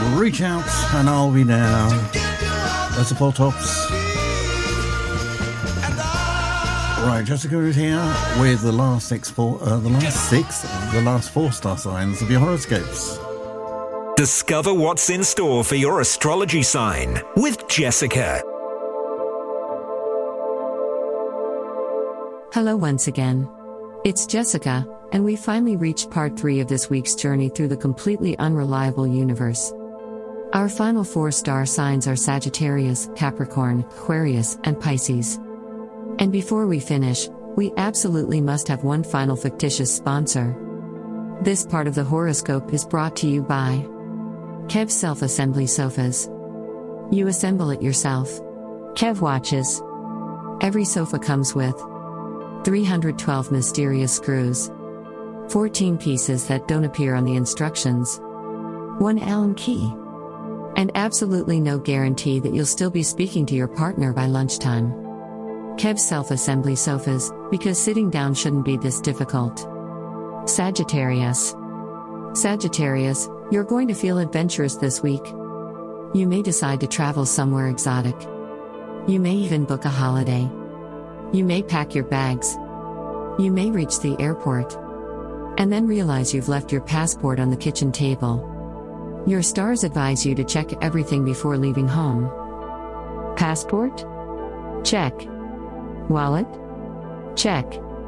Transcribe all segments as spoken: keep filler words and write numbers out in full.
Reach Out and I'll Be Now. That's the Four Tops. Right, Jessica is here with the last six, four, uh, the last six, the last four star signs of your horoscopes. Discover what's in store for your astrology sign with Jessica. Hello once again. It's Jessica, and we finally reached part three of this week's journey through the completely unreliable universe. Our final four star signs are Sagittarius, Capricorn, Aquarius, and Pisces. And before we finish, we absolutely must have one final fictitious sponsor. This part of the horoscope is brought to you by Kev Self-Assembly Sofas. You assemble it yourself. Kev Watches. Every sofa comes with three hundred twelve mysterious screws, fourteen pieces that don't appear on the instructions, one Allen key, and absolutely no guarantee that you'll still be speaking to your partner by lunchtime. Kev Self-Assembly Sofas, because sitting down shouldn't be this difficult. Sagittarius. Sagittarius, you're going to feel adventurous this week. You may decide to travel somewhere exotic. You may even book a holiday. You may pack your bags. You may reach the airport and then realize you've left your passport on the kitchen table. Your stars advise you to check everything before leaving home. Passport? Check. Wallet? Check.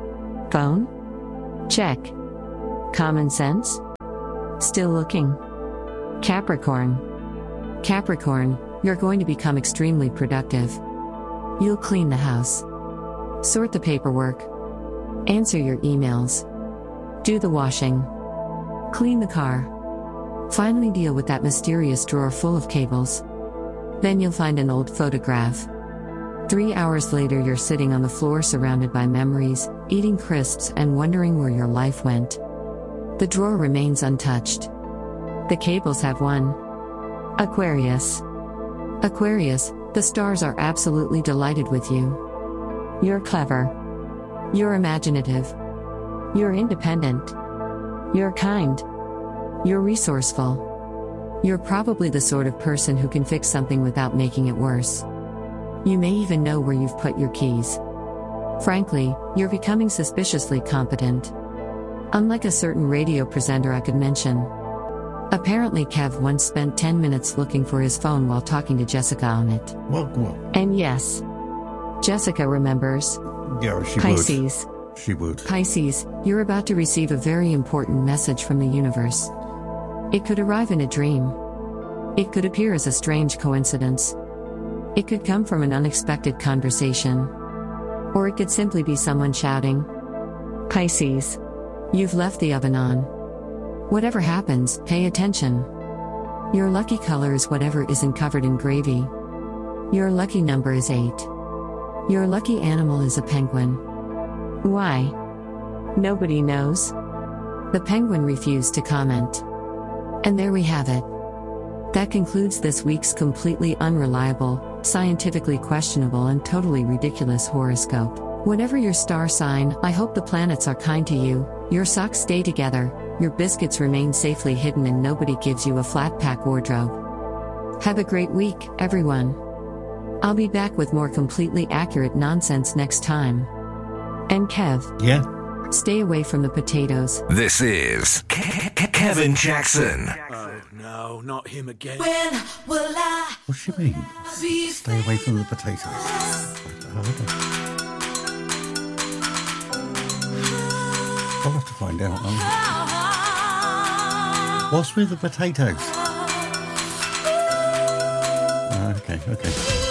Phone? Check. Common sense? Still looking. Capricorn. Capricorn, you're going to become extremely productive. You'll clean the house, sort the paperwork, answer your emails, do the washing, clean the car, finally deal with that mysterious drawer full of cables. Then you'll find an old photograph. Three hours later, you're sitting on the floor surrounded by memories, eating crisps and wondering where your life went. The drawer remains untouched. The cables have won. Aquarius. Aquarius, the stars are absolutely delighted with you. You're clever. You're imaginative. You're independent. You're kind. You're resourceful. You're probably the sort of person who can fix something without making it worse. You may even know where you've put your keys. Frankly, you're becoming suspiciously competent. Unlike a certain radio presenter I could mention. Apparently Kev once spent ten minutes looking for his phone while talking to Jessica on it. Well, well. And yes, Jessica remembers. Yeah, she Pisces. would. She would. Pisces, you're about to receive a very important message from the universe. It could arrive in a dream. It could appear as a strange coincidence. It could come from an unexpected conversation. Or it could simply be someone shouting. Pisces, you've left the oven on. Whatever happens, pay attention. Your lucky color is whatever isn't covered in gravy. Your lucky number is eight. Your lucky animal is a penguin. Why? Nobody knows. The penguin refused to comment. And there we have it. That concludes this week's completely unreliable, scientifically questionable and totally ridiculous horoscope. Whatever your star sign, I hope the planets are kind to you, your socks stay together, your biscuits remain safely hidden and nobody gives you a flat pack wardrobe. Have a great week, everyone. I'll be back with more completely accurate nonsense next time. And Kev. Yeah? Stay away from the potatoes. This is Ke- Ke- Kevin Jackson. Oh no, not him again. When will I What's she mean? be Stay away from the potatoes. Oh, okay. I'll have to find out. Um, what's with the potatoes? Uh, okay, okay.